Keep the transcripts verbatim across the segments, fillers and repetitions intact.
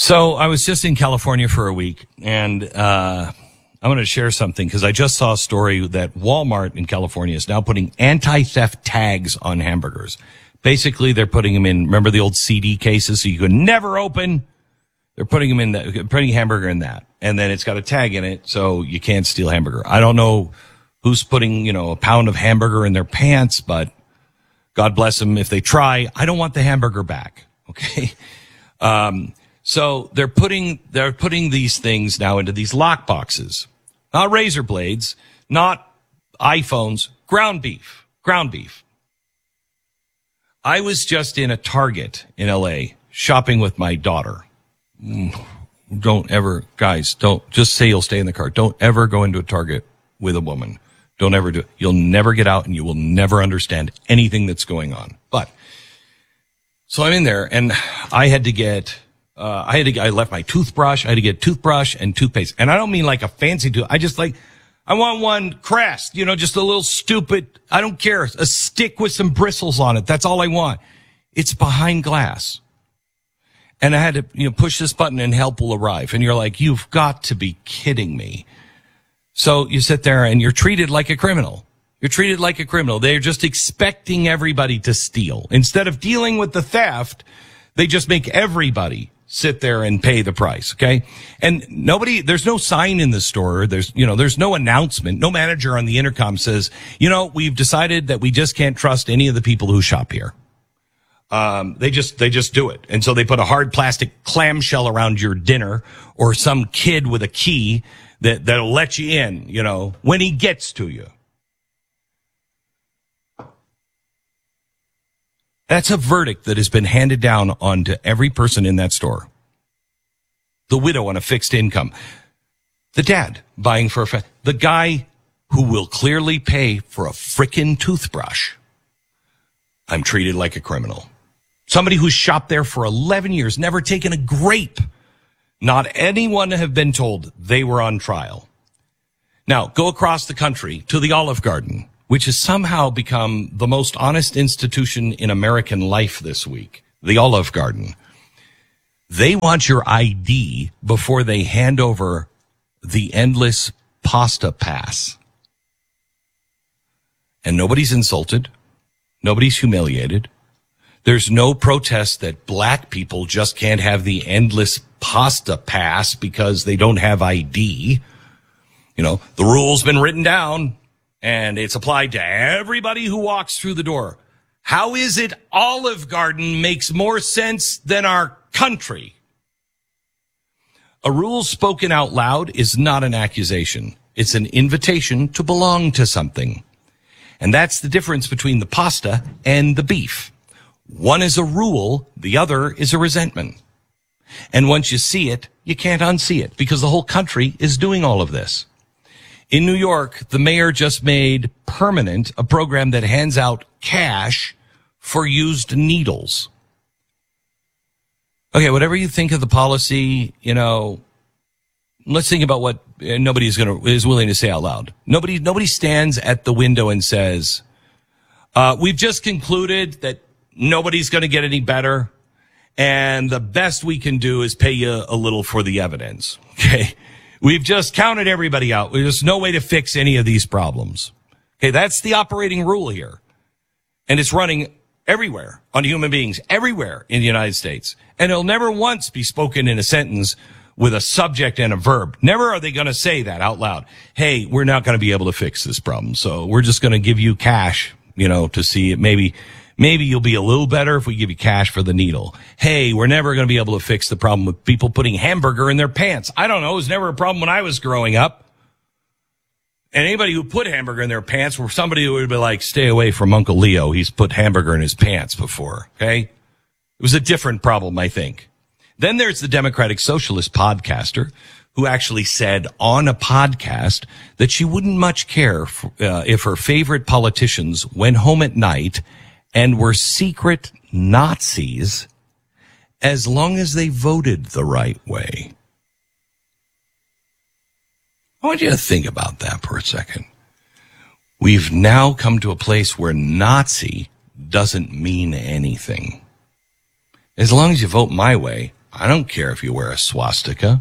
So I was just in California for a week, and uh, I'm going to share something because I just saw a story that Walmart in California is now putting anti-theft tags on hamburgers. Basically, they're putting them in, remember the old C D cases so you could never open? They're putting them in that, putting hamburger in that. And then it's got a tag in it so you can't steal hamburger. I don't know who's putting, you know, a pound of hamburger in their pants, but God bless them if they try. I don't want the hamburger back. Okay. Um, so they're putting, they're putting these things now into these lock boxes, not razor blades, not iPhones, ground beef, ground beef. I was just in a Target in L A shopping with my daughter. Don't ever, guys, don't just say you'll stay in the car. Don't ever go into a Target with a woman. Don't ever do it. You'll never get out and you will never understand anything that's going on. But so I'm in there and I had to get, uh, I had to, I left my toothbrush. I had to get toothbrush and toothpaste. And I don't mean like a fancy tooth. I just like, I want one Crest, you know, just a little stupid. I don't care. A stick with some bristles on it. That's all I want. It's behind glass. And I had to, you know, push this button and help will arrive. And you're like, you've got to be kidding me. So you sit there and you're treated like a criminal. You're treated like a criminal. They're just expecting everybody to steal. Instead of dealing with the theft, they just make everybody sit there and pay the price. Okay. And nobody, there's no sign in the store. There's, you know, there's no announcement. No manager on the intercom says, you know, we've decided that we just can't trust any of the people who shop here. Um, they just, they just do it. And so they put a hard plastic clamshell around your dinner or some kid with a key that, that'll let you in, you know, when he gets to you. That's a verdict that has been handed down onto every person in that store. The widow on a fixed income. The dad buying for a fa- the guy who will clearly pay for a frickin' toothbrush. I'm treated like a criminal. Somebody who's shopped there for eleven years, never taken a grape. Not anyone have been told they were on trial. Now, go across the country to the Olive Garden, which has somehow become the most honest institution in American life this week. The Olive Garden. They want your I D before they hand over the endless pasta pass. And nobody's insulted. Nobody's humiliated. There's no protest that black people just can't have the endless pasta pass because they don't have I D. You know, the rule's been written down and it's applied to everybody who walks through the door. How is it Olive Garden makes more sense than our country? A rule spoken out loud is not an accusation. It's an invitation to belong to something. And that's the difference between the pasta and the beef. One is a rule, the other is a resentment. And once you see it, you can't unsee it because the whole country is doing all of this. In New York, the mayor just made permanent a program that hands out cash for used needles. Okay, whatever you think of the policy, you know, let's think about what nobody is going to is willing to say out loud. Nobody nobody stands at the window and says, uh, "We've just concluded that nobody's going to get any better, and the best we can do is pay you a little for the evidence." Okay, we've just counted everybody out. There's no way to fix any of these problems. Okay, that's the operating rule here, and it's running everywhere on human beings, everywhere in the United States, and it'll never once be spoken in a sentence with a subject and a verb. Never are they going to say that out loud. Hey, we're not going to be able to fix this problem, so we're just going to give you cash, you know, to see it. Maybe, maybe you'll be a little better if we give you cash for the needle. Hey, we're never going to be able to fix the problem with people putting hamburger in their pants. I don't know. It was never a problem when I was growing up. And anybody who put hamburger in their pants were somebody who would be like, stay away from Uncle Leo. He's put hamburger in his pants before. Okay. It was a different problem, I think. Then there's the Democratic Socialist podcaster who actually said on a podcast that she wouldn't much care for, uh, if her favorite politicians went home at night and were secret Nazis as long as they voted the right way. I want you to think about that for a second. We've now come to a place where Nazi doesn't mean anything. As long as you vote my way, I don't care if you wear a swastika.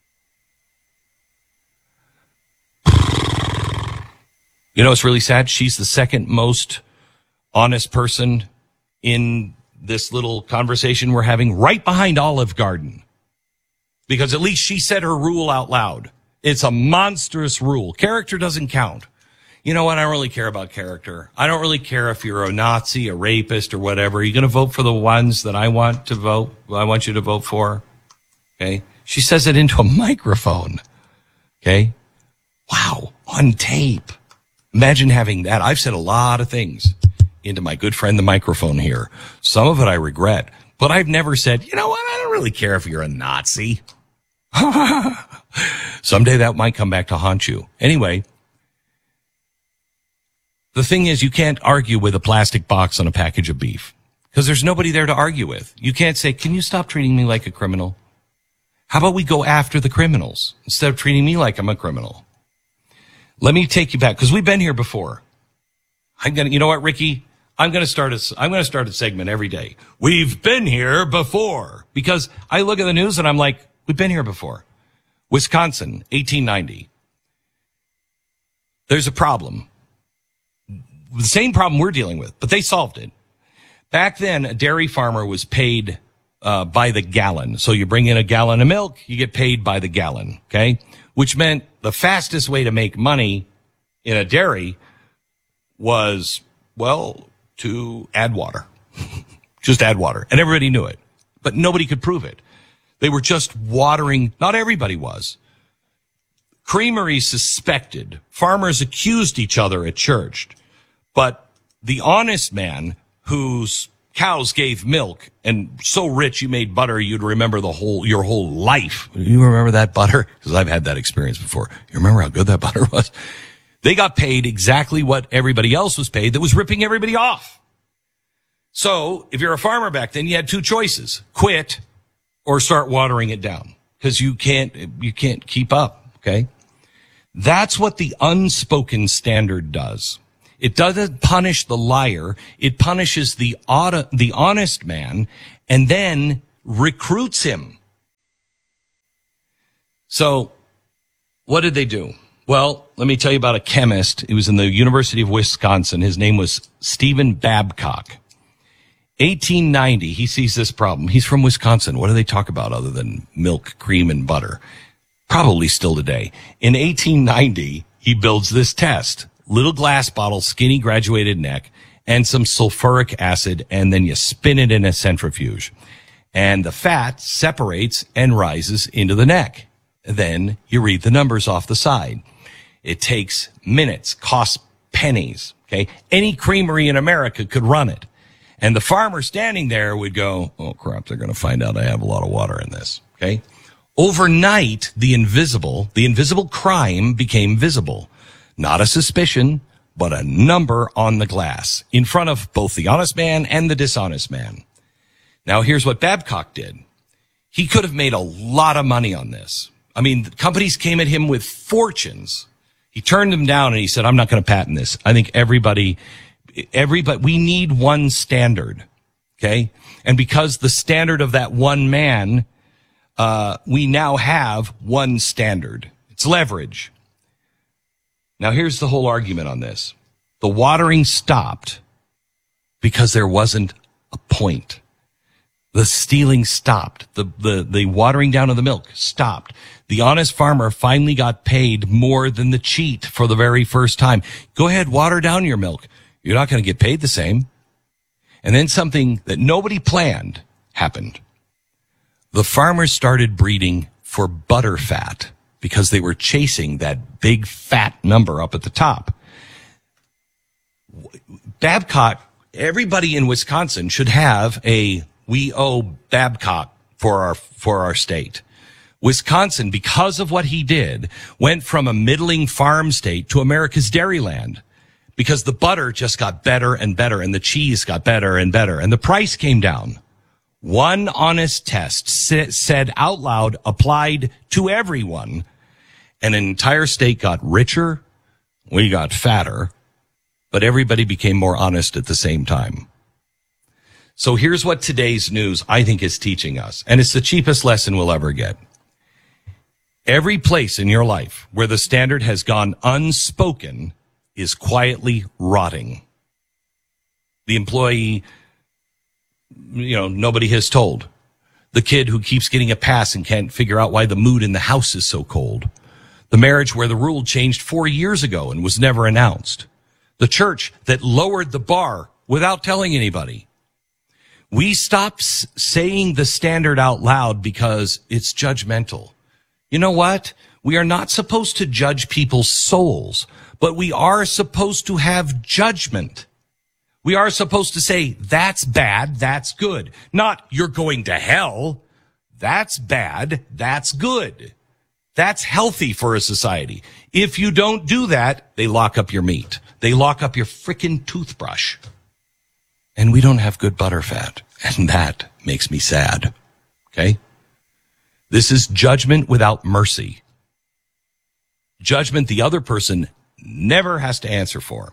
You know, it's really sad. She's the second most honest person in this little conversation we're having, right behind Olive Garden. Because at least she said her rule out loud. It's a monstrous rule. Character doesn't count. You know what? I don't really care about character. I don't really care if you're a Nazi, a rapist, or whatever. Are you going to vote for the ones that I want to vote? I want you to vote for. Okay. She says it into a microphone. Okay. Wow. On tape. Imagine having that. I've said a lot of things into my good friend, the microphone here. Some of it I regret, but I've never said, you know what? I don't really care if you're a Nazi. Someday that might come back to haunt you. Anyway, the thing is, you can't argue with a plastic box on a package of beef because there's nobody there to argue with. You can't say, can you stop treating me like a criminal? How about we go after the criminals instead of treating me like I'm a criminal? Let me take you back because we've been here before. I'm going to, you know what, Ricky? I'm going to start a, I'm going to start a segment every day. We've been here before, because I look at the news and I'm like, we've been here before. Wisconsin, eighteen ninety. There's a problem. The same problem we're dealing with, but they solved it. Back then, a dairy farmer was paid uh, by the gallon. So you bring in a gallon of milk, you get paid by the gallon, okay? Which meant the fastest way to make money in a dairy was, well, to add water. Just add water. And everybody knew it. But nobody could prove it. They were just watering. Not everybody was. Creameries suspected. Farmers accused each other at church. But the honest man whose cows gave milk and so rich you made butter you'd remember the whole your whole life. You remember that butter? Because I've had that experience before. You remember how good that butter was? They got paid exactly what everybody else was paid that was ripping everybody off. So if you're a farmer back then, you had two choices: quit or start watering it down, because you can't you can't keep up. Okay, that's what the unspoken standard does. It doesn't punish the liar. It punishes the auto, the honest man, and then recruits him. So what did they do? Well, let me tell you about a chemist. He was in the University of Wisconsin. His name was Stephen Babcock. eighteen ninety, he sees this problem. He's from Wisconsin. What do they talk about other than milk, cream, and butter? Probably still today. In eighteen ninety, he builds this test. Little glass bottle, skinny graduated neck, and some sulfuric acid, and then you spin it in a centrifuge. And the fat separates and rises into the neck. Then you read the numbers off the side. It takes minutes, costs pennies, okay? Any creamery in America could run it. And the farmer standing there would go, oh, crap, they're going to find out I have a lot of water in this, okay? Overnight, the invisible, the invisible crime became visible. Not a suspicion, but a number on the glass in front of both the honest man and the dishonest man. Now, here's what Babcock did. He could have made a lot of money on this. I mean, companies came at him with fortunes. He turned them down and he said, I'm not going to patent this. I think everybody, everybody, we need one standard. Okay. And because the standard of that one man, uh, we now have one standard. It's leverage. Now, here's the whole argument on this. The watering stopped because there wasn't a point. The stealing stopped. The, the, the watering down of the milk stopped. The honest farmer finally got paid more than the cheat for the very first time. Go ahead, water down your milk. You're not going to get paid the same. And then something that nobody planned happened. The farmers started breeding for butter fat, because they were chasing that big fat number up at the top. Babcock, everybody in Wisconsin should have a we owe Babcock for our, for our state. Wisconsin, because of what he did, went from a middling farm state to America's Dairyland, because the butter just got better and better and the cheese got better and better and the price came down. One honest test said out loud, applied to everyone. An entire state got richer. We got fatter, but everybody became more honest at the same time. So here's what today's news, I think, is teaching us. And it's the cheapest lesson we'll ever get. Every place in your life where the standard has gone unspoken is quietly rotting. The employee, you know, nobody has told. The kid who keeps getting a pass and can't figure out why the mood in the house is so cold. The marriage where the rule changed four years ago and was never announced. The church that lowered the bar without telling anybody. We stop s- saying the standard out loud because it's judgmental. You know what? We are not supposed to judge people's souls, but we are supposed to have judgment. We are supposed to say, that's bad, that's good. Not, you're going to hell. That's bad, that's good. That's healthy for a society. If you don't do that, they lock up your meat. They lock up your frickin' toothbrush. And we don't have good butter fat. And that makes me sad. Okay? This is judgment without mercy. Judgment the other person never has to answer for.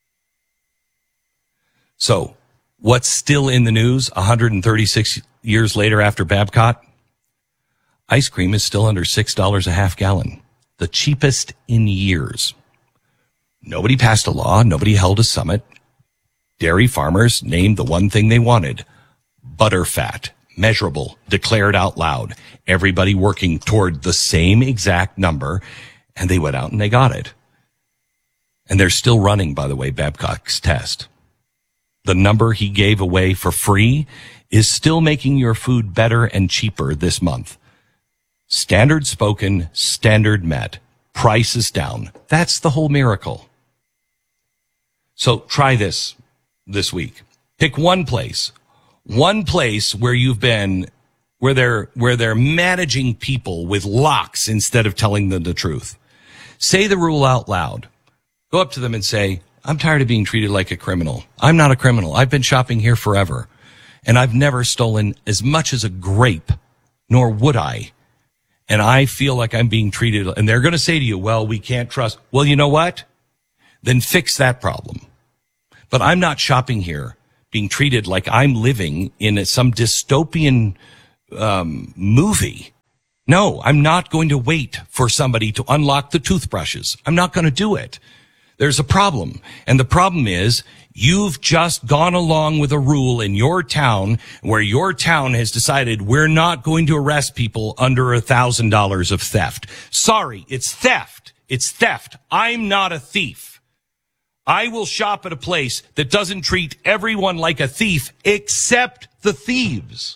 So, what's still in the news one hundred thirty-six years later after Babcock? Ice cream is still under six dollars a half gallon. The cheapest in years. Nobody passed a law. Nobody held a summit. Dairy farmers named the one thing they wanted. Butterfat. Measurable. Declared out loud. Everybody working toward the same exact number. And they went out and they got it. And they're still running, by the way, Babcock's test. The number he gave away for free is still making your food better and cheaper this month. Standard spoken, standard met. Price is down. That's the whole miracle. So try this this week. Pick one place. One place where you've been, where they're, where they're managing people with locks instead of telling them the truth. Say the rule out loud. Go up to them and say, I'm tired of being treated like a criminal. I'm not a criminal. I've been shopping here forever. And I've never stolen as much as a grape, nor would I. And I feel like I'm being treated, and they're going to say to you, well, we can't trust. Well, you know what? Then fix that problem. But I'm not shopping here being treated like I'm living in some dystopian um, movie. No, I'm not going to wait for somebody to unlock the toothbrushes. I'm not going to do it. There's a problem. And the problem is you've just gone along with a rule in your town where your town has decided we're not going to arrest people under a thousand dollars of theft. Sorry, it's theft. It's theft. I'm not a thief. I will shop at a place that doesn't treat everyone like a thief except the thieves.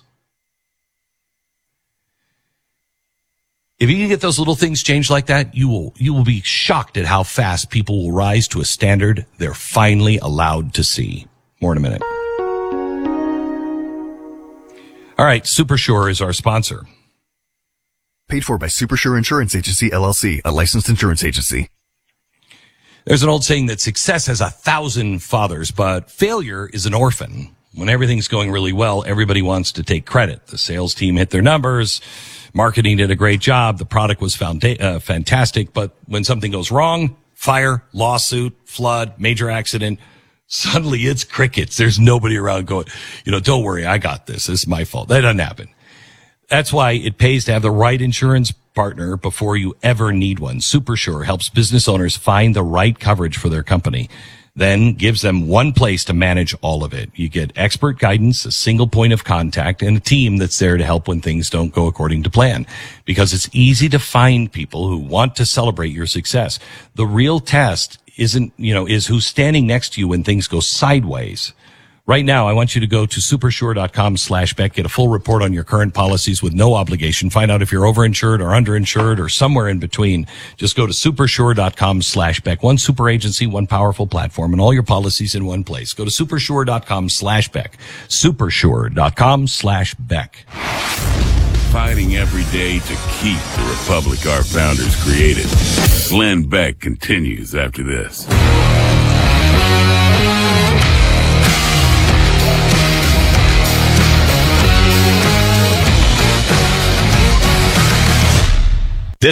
If you can get those little things changed like that, you will, you will be shocked at how fast people will rise to a standard they're finally allowed to see. More in a minute. All right. SuperSure is our sponsor. Paid for by SuperSure Insurance Agency, L L C, a licensed insurance agency. There's an old saying that success has a thousand fathers, but failure is an orphan. When everything's going really well, everybody wants to take credit. The sales team hit their numbers. Marketing did a great job. The product was found, uh, fantastic. But when something goes wrong, fire, lawsuit, flood, major accident, suddenly it's crickets. There's nobody around going, you know, don't worry, I got this. It's my fault. That doesn't happen. That's why it pays to have the right insurance partner before you ever need one. SuperSure helps business owners find the right coverage for their company, then gives them one place to manage all of it. You get expert guidance, a single point of contact, and a team that's there to help when things don't go according to plan. Because it's easy to find people who want to celebrate your success. The real test isn't, you know, is who's standing next to you when things go sideways. Right now, I want you to go to supersure.com slash Beck, get a full report on your current policies with no obligation. Find out if you're overinsured or underinsured or somewhere in between. Just go to supersure.com slash Beck. One super agency, one powerful platform, and all your policies in one place. Go to supersure.com slash Beck. Supersure.com slash Beck. Fighting every day to keep the republic our founders created. Glenn Beck continues after this. This report.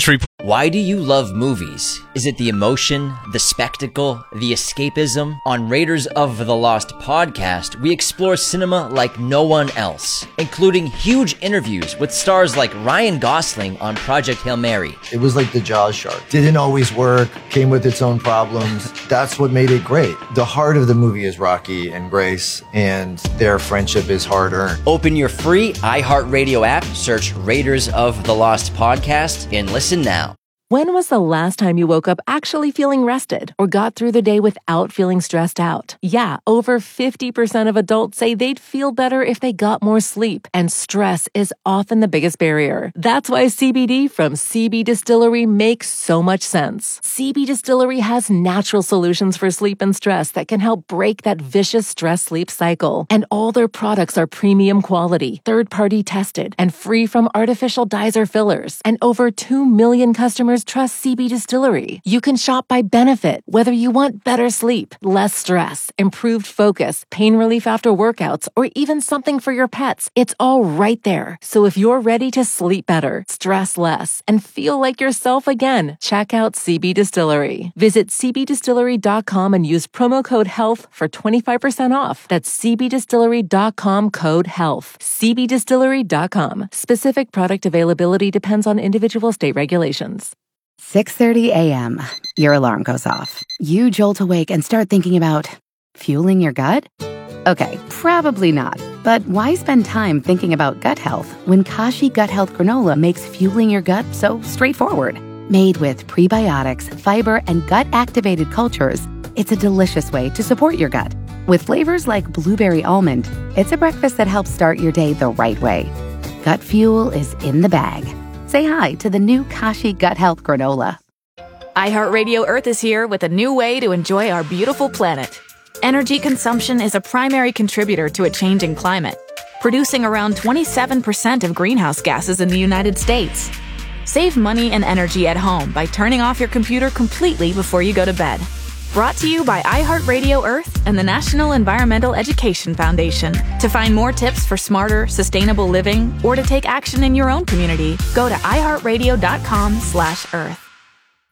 Why do you love movies? Is it the emotion, the spectacle, the escapism? On Raiders of the Lost podcast, we explore cinema like no one else, including huge interviews with stars like Ryan Gosling on Project Hail Mary. It was like the Jaws shark. Didn't always work, came with its own problems. That's what made it great. The heart of the movie is Rocky and Grace, and their friendship is hard-earned. Open your free iHeartRadio app, search Raiders of the Lost podcast, and listen now. When was the last time you woke up actually feeling rested or got through the day without feeling stressed out? Yeah, over fifty percent of adults say they'd feel better if they got more sleep, and stress is often the biggest barrier. That's why C B D from C B Distillery makes so much sense. C B Distillery has natural solutions for sleep and stress that can help break that vicious stress-sleep cycle. And all their products are premium quality, third-party tested, and free from artificial dyes or fillers. And over two million customers trust C B Distillery. You can shop by benefit, whether you want better sleep, less stress, improved focus, pain relief after workouts, or even something for your pets. It's all right there. So if you're ready to sleep better, stress less, and feel like yourself again, check out C B Distillery. Visit c b distillery dot com and use promo code HEALTH for twenty-five percent off. That's c b distillery dot com code HEALTH. c b distillery dot com. Specific product availability depends on individual state regulations. six thirty a.m. Your alarm goes off. You jolt awake and start thinking about fueling your gut? Okay, probably not. But why spend time thinking about gut health when Kashi Gut Health Granola makes fueling your gut so straightforward? Made with prebiotics, fiber, and gut-activated cultures, it's a delicious way to support your gut. With flavors like blueberry almond, it's a breakfast that helps start your day the right way. Gut fuel is in the bag. Say hi to the new Kashi Gut Health Granola. iHeartRadio Earth is here with a new way to enjoy our beautiful planet. Energy consumption is a primary contributor to a changing climate, producing around twenty-seven percent of greenhouse gases in the United States. Save money and energy at home by turning off your computer completely before you go to bed. Brought to you by iHeartRadio Earth and the National Environmental Education Foundation. To find more tips for smarter, sustainable living or to take action in your own community, go to iHeartRadio dot com slash earth.